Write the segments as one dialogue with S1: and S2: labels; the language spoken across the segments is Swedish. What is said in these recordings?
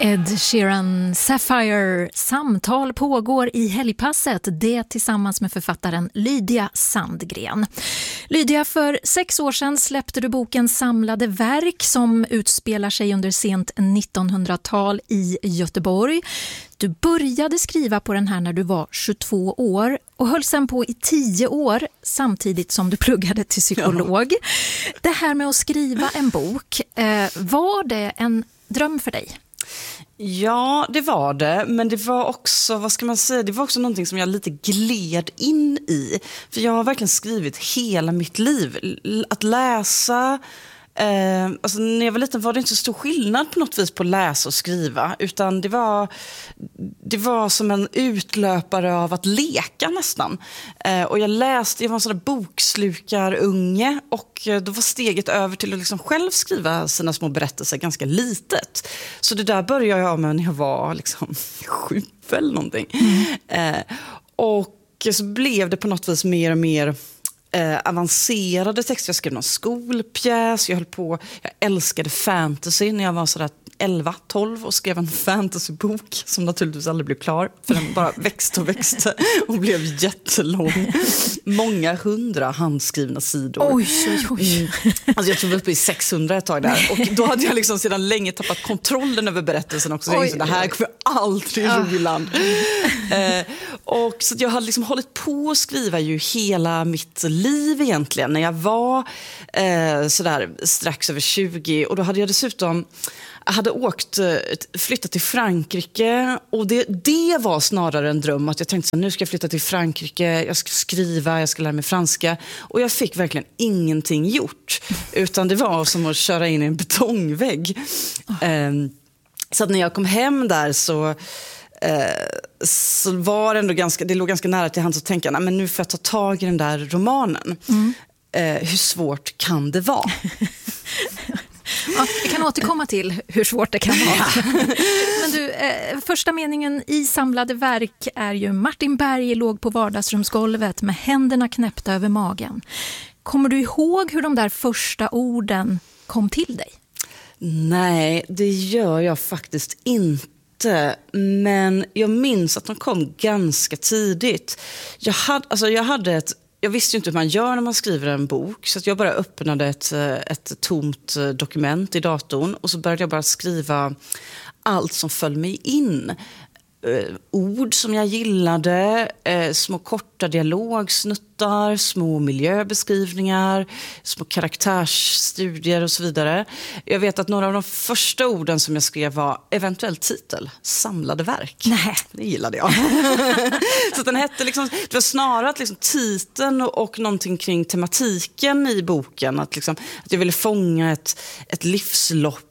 S1: Ed Sheeran, Sapphire. Samtal pågår i helgpasset, det tillsammans med författaren Lydia Sandgren. Lydia, för 6 år sedan släppte du boken Samlade verk som utspelar sig under sent 1900-tal i Göteborg. Du började skriva på den här när du var 22 år och höll sedan på i 10 år samtidigt som du pluggade till psykolog. Ja. Det här med att skriva en bok, var det en dröm för dig?
S2: Ja, det var det. Men det var också, vad ska man säga, det var också någonting som jag lite gled in i. För jag har verkligen skrivit hela mitt liv. Att läsa... alltså när jag var liten var det inte så stor skillnad på något vis på att läsa och skriva, utan det var som en utlöpare av att leka nästan. Och jag var en sån där bokslukar-unge, och då var steget över till att liksom själv skriva sina små berättelser ganska litet. Så det där började jag med när jag var liksom 7 eller någonting. Och så blev det på något vis mer och mer avancerade texter. Jag skrev någon skolpjäs, jag älskade fantasy när jag var sådär 11-12 och skrev en fantasybok som naturligtvis aldrig blev klar, för den bara växte och blev jättelång. Många 100 handskrivna sidor.
S1: Oj.
S2: Alltså jag tror vi var uppe i 600 ett tag där, och då hade jag liksom sedan länge tappat kontrollen över berättelsen också. Så det här kommer aldrig ro i land. Och så jag hade liksom hållit på att skriva ju hela mitt liv egentligen, när jag var sådär strax över 20, och då hade jag dessutom flyttat till Frankrike, och det var snarare en dröm, att jag tänkte så, nu ska jag flytta till Frankrike, jag ska skriva, jag ska lära mig franska, och jag fick verkligen ingenting gjort, utan det var som att köra in i en betongvägg. Så att när jag kom hem där så var det ändå det låg ganska nära till hands att tänka, men nu får jag ta tag i den där romanen. Hur svårt kan det vara?
S1: Ja, vi kan återkomma till hur svårt det kan vara. Men du, första meningen i Samlade verk är ju: Martin Berg låg på vardagsrumsgolvet med händerna knäppta över magen. Kommer du ihåg hur de där första orden kom till dig? Nej, det gör jag faktiskt inte. Men jag minns att de kom ganska tidigt. Jag visste ju inte hur man gör när man skriver en bok, så att jag bara öppnade ett tomt dokument i datorn, och så började jag bara skriva allt som föll mig in. Ord som jag gillade, små korta dialogsnuttar, små miljöbeskrivningar, små karaktärsstudier och så vidare. Jag vet att några av de första orden som jag skrev var eventuell titel, Samlade verk. Nej.
S2: Det gillade jag. Så den hette liksom, det var snarare att liksom titeln och någonting kring tematiken i boken, att jag ville fånga ett livslopp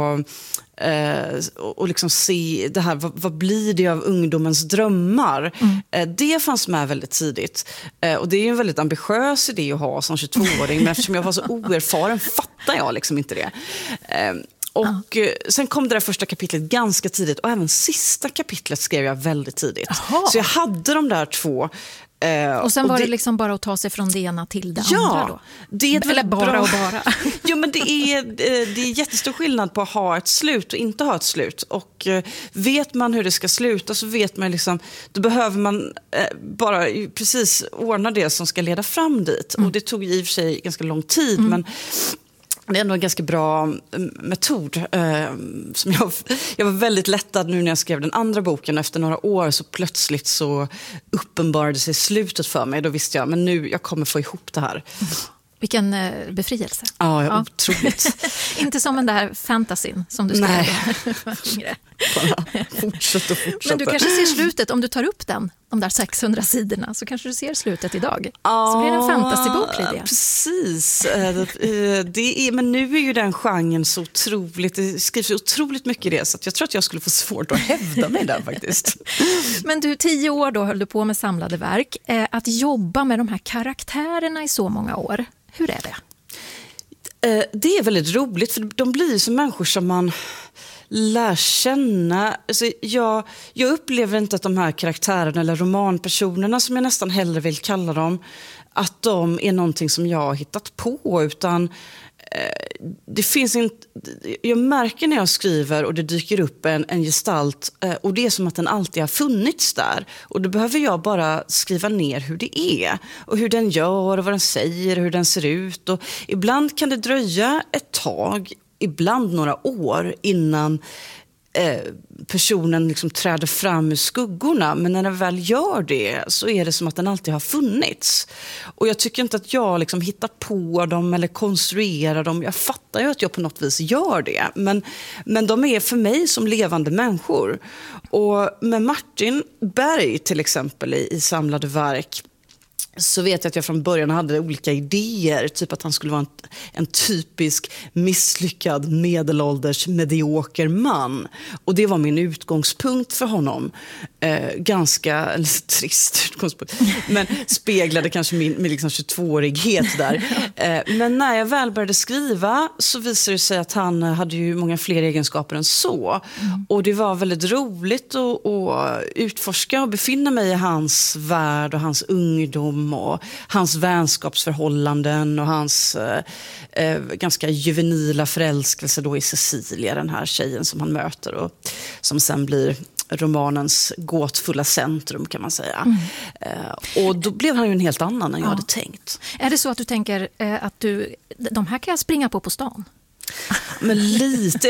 S2: och liksom se det här, vad blir det av ungdomens drömmar. Det fanns med väldigt tidigt, och det är ju en väldigt ambitiös idé att ha som 22-åring, men eftersom jag var så oerfaren fattar jag liksom inte det. Och sen kom det där första kapitlet ganska tidigt, och även sista kapitlet skrev jag väldigt tidigt. Aha. Så jag hade de där 2.
S1: Och sen var det liksom bara att ta sig från det ena till det andra då?
S2: Det är
S1: eller bara.
S2: Jo, men det är jättestor skillnad på att ha ett slut och inte ha ett slut. Och vet man hur det ska sluta, så vet man liksom, då behöver man bara precis ordna det som ska leda fram dit. Och det tog i och för sig ganska lång tid, men det är ändå en ganska bra metod. Som jag var väldigt lättad nu när jag skrev den andra boken. Efter några år så plötsligt så uppenbarade sig slutet för mig. Då visste jag, men nu jag kommer få ihop det här.
S1: Vilken befrielse.
S2: Ja, otroligt.
S1: Inte som den där fantasyn som du skrev.
S2: Nej. Fortsätt.
S1: Men du kanske ser slutet, om du tar upp de där 600 sidorna, så kanske du ser slutet idag. Så blir det en fantasybok, Lydia.
S2: Precis. Men nu är ju den genren så otroligt, det skrivs så otroligt mycket i det, så att jag tror att jag skulle få svårt att hävda mig där faktiskt.
S1: Men du, 10 år då höll du på med Samlade verk. Att jobba med de här karaktärerna i så många år, hur är det?
S2: Det är väldigt roligt, för de blir som människor som man lär känna... Alltså jag upplever inte att de här karaktärerna eller romanpersonerna, som jag nästan hellre vill kalla dem, att de är någonting som jag har hittat på, utan det finns inte... Jag märker när jag skriver och det dyker upp en gestalt, och det är som att den alltid har funnits där. Och då behöver jag bara skriva ner hur det är och hur den gör och vad den säger och hur den ser ut. Och ibland kan det dröja ett tag, ibland några år innan personen liksom träder fram ur skuggorna, men när den väl gör det så är det som att den alltid har funnits. Och jag tycker inte att jag liksom hittar på dem eller konstruerar dem. Jag fattar ju att jag på något vis gör det, men de är för mig som levande människor. Och med Martin Berg till exempel i samlade verk, så vet jag att jag från början hade olika idéer. Typ att han skulle vara en typisk misslyckad medelålders medioker man. Och det var min utgångspunkt för honom. Ganska trist utgångspunkt. Men speglade kanske min liksom 22-årighet där. Men när jag väl började skriva så visade det sig att han hade ju många fler egenskaper än så. Och det var väldigt roligt att utforska och befinna mig i hans värld och hans ungdom och hans vänskapsförhållanden och hans ganska juvenila förälskelse då i Cecilia, den här tjejen som han möter och som sen blir romanens gåtfulla centrum, kan man säga. Och då blev han ju en helt annan än jag hade tänkt.
S1: Är det så att du tänker att de här kan jag springa på stan?
S2: Men lite,